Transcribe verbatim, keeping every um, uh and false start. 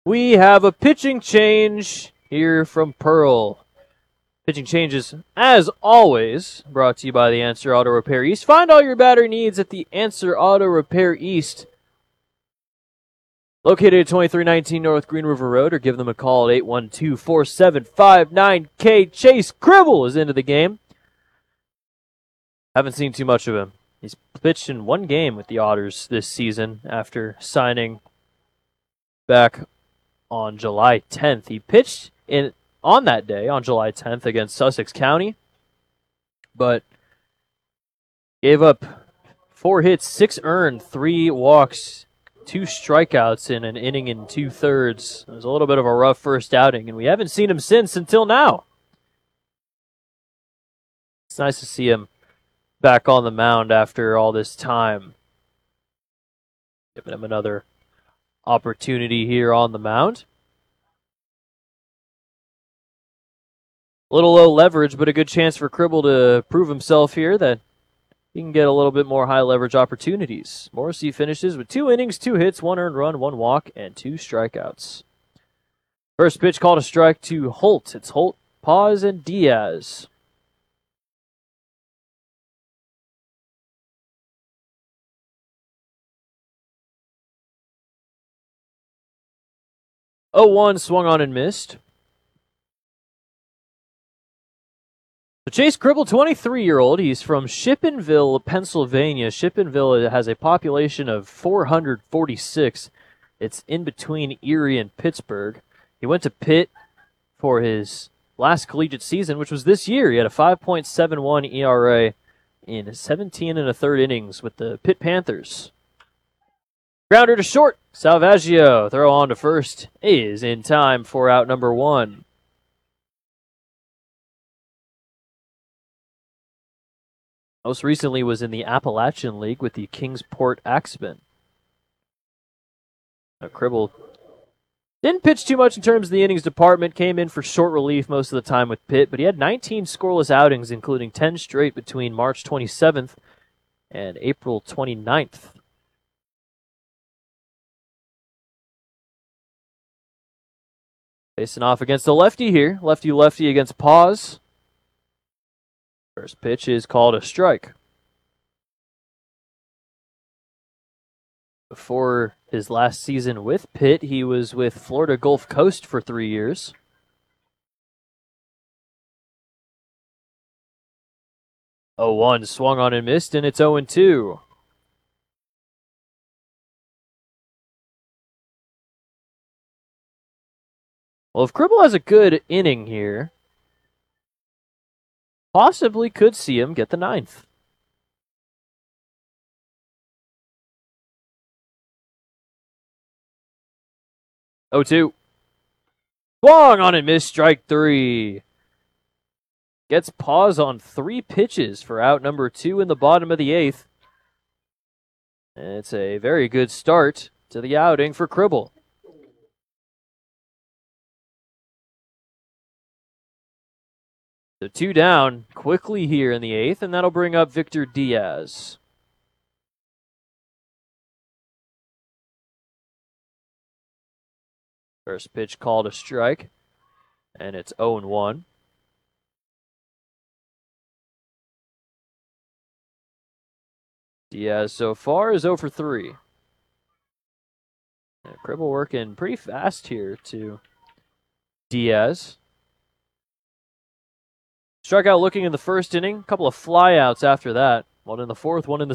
We have a pitching change here from Pearl. Pitching changes, as always, brought to you by the Answer Auto Repair East. Find all your battery needs at the Answer Auto Repair East, located at twenty-three nineteen North Green River Road, or give them a call at eight one two, four seven five nine K. Chase Cribble is into the game. Haven't seen too much of him. He's pitched in one game with the Otters this season after signing back on July tenth. He pitched in on that day, on July tenth, against Sussex County, but gave up four hits, six earned, three walks, two strikeouts in an inning and two-thirds. It was a little bit of a rough first outing, and we haven't seen him since until now. It's nice to see him back on the mound after all this time. Giving him another opportunity here on the mound. A little low leverage, but a good chance for Cribble to prove himself here that he can get a little bit more high leverage opportunities. Morrissey finishes with two innings, two hits, one earned run, one walk, and two strikeouts. First pitch called a strike to Holt. It's Holt, Paz, and Diaz. oh one swung on and missed. So Chase Cribble, twenty-three-year-old. He's from Shippenville, Pennsylvania. Shippenville has a population of four hundred forty-six. It's in between Erie and Pittsburgh. He went to Pitt for his last collegiate season, which was this year. He had a five point seven one E R A in seventeen and a third innings with the Pitt Panthers. Grounder to short. Salvaggio, throw on to first, is in time for out number one. Most recently was in the Appalachian League with the Kingsport Axemen. Now, Cribble didn't pitch too much in terms of the innings department, came in for short relief most of the time with Pitt, but he had nineteen scoreless outings, including ten straight between March twenty-seventh and April twenty-ninth. Facing off against the lefty here. Lefty-lefty against Paz. First pitch is called a strike. Before his last season with Pitt, he was with Florida Gulf Coast for three years. oh one swung on and missed, and it's oh two. Well, if Cribble has a good inning here, possibly could see him get the ninth. oh two. Swung on and missed, strike three. Gets Paz on three pitches for out number two in the bottom of the eighth. And it's a very good start to the outing for Cribble. So two down quickly here in the eighth, and that'll bring up Victor Diaz. First pitch called a strike, and it's oh one. Diaz so far is oh for three. And Cribble working pretty fast here to Diaz. Struck out looking in the first inning. A couple of flyouts after that. One in the fourth, one in the